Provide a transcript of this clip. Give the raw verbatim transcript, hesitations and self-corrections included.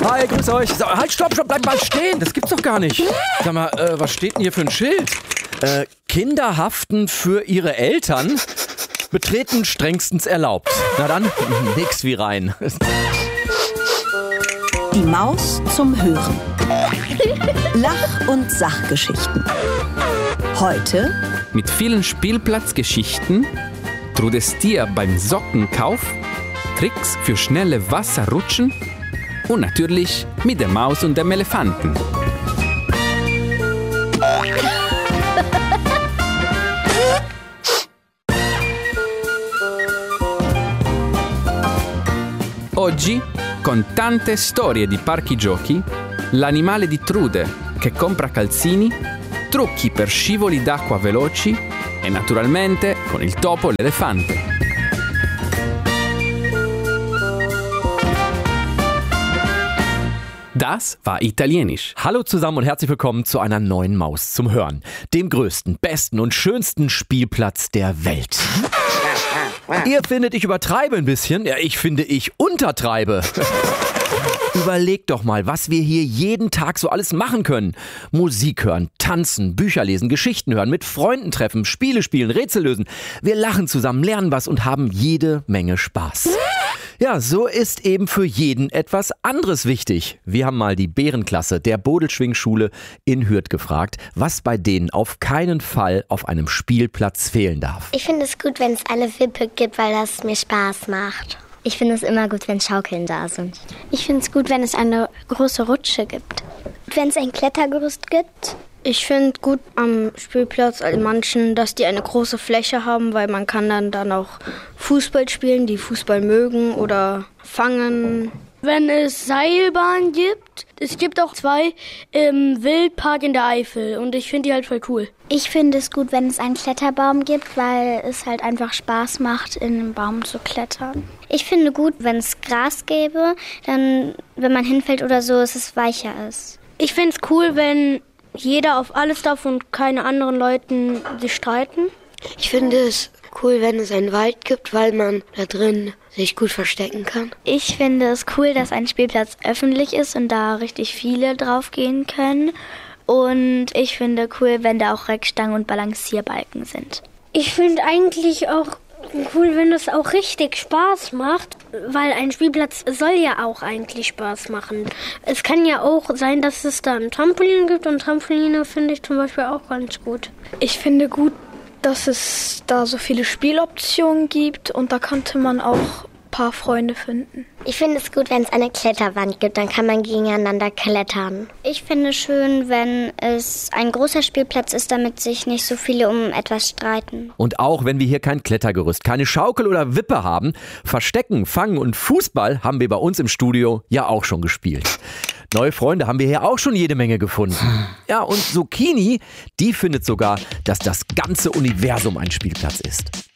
Hi, grüß euch. So, halt, stopp, stopp, bleib mal stehen. Das gibt's doch gar nicht. Sag mal, äh, was steht denn hier für ein Schild? Äh, Kinder haften für ihre Eltern. Betreten strengstens erlaubt. Na dann, nix wie rein. Die Maus zum Hören. Lach- und Sachgeschichten. Heute mit vielen Spielplatzgeschichten, Trudes Tier beim Sockenkauf, Tricks für schnelle Wasserrutschen und natürlich mit der Maus und dem Elefanten. Oggi, con tante storie di parchi giochi, l'animale di Trude che compra calzini, trucchi per scivoli d'acqua veloci e naturalmente con il topo e l'elefante. Das war Italienisch. Hallo zusammen und herzlich willkommen zu einer neuen Maus zum Hören. Dem größten, besten und schönsten Spielplatz der Welt. Ihr findet, ich übertreibe ein bisschen. Ja, ich finde, ich untertreibe. Überlegt doch mal, was wir hier jeden Tag so alles machen können. Musik hören, tanzen, Bücher lesen, Geschichten hören, mit Freunden treffen, Spiele spielen, Rätsel lösen. Wir lachen zusammen, lernen was und haben jede Menge Spaß. Ja, so ist eben für jeden etwas anderes wichtig. Wir haben mal die Bärenklasse der Bodelschwingschule in Hürth gefragt, was bei denen auf keinen Fall auf einem Spielplatz fehlen darf. Ich finde es gut, wenn es eine Wippe gibt, weil das mir Spaß macht. Ich finde es immer gut, wenn Schaukeln da sind. Ich finde es gut, wenn es eine große Rutsche gibt. Wenn es ein Klettergerüst gibt. Ich finde gut am Spielplatz an manchen, dass die eine große Fläche haben, weil man kann dann, dann auch Fußball spielen, die Fußball mögen oder fangen. Wenn es Seilbahn gibt, es gibt auch zwei im Wildpark in der Eifel und ich finde die halt voll cool. Ich finde es gut, wenn es einen Kletterbaum gibt, weil es halt einfach Spaß macht, in den Baum zu klettern. Ich finde gut, wenn es Gras gäbe, dann, wenn man hinfällt oder so, dass es weicher ist. Ich finde es cool, wenn jeder auf alles darf und keine anderen Leuten sich streiten. Ich finde es cool, wenn es einen Wald gibt, weil man da drin sich gut verstecken kann. Ich finde es cool, dass ein Spielplatz öffentlich ist und da richtig viele drauf gehen können. Und ich finde cool, wenn da auch Reckstangen und Balancierbalken sind. Ich finde eigentlich auch cool, wenn es auch richtig Spaß macht, weil ein Spielplatz soll ja auch eigentlich Spaß machen. Es kann ja auch sein, dass es da ein Trampolin gibt und Trampoline finde ich zum Beispiel auch ganz gut. Ich finde gut, dass es da so viele Spieloptionen gibt und da könnte man auch ein paar Freunde finden. Ich finde es gut, wenn es eine Kletterwand gibt, dann kann man gegeneinander klettern. Ich finde schön, wenn es ein großer Spielplatz ist, damit sich nicht so viele um etwas streiten. Und auch wenn wir hier kein Klettergerüst, keine Schaukel oder Wippe haben, Verstecken, Fangen und Fußball haben wir bei uns im Studio ja auch schon gespielt. Neue Freunde haben wir hier auch schon jede Menge gefunden. Ja, und Zucchini, die findet sogar, dass das ganze Universum ein Spielplatz ist.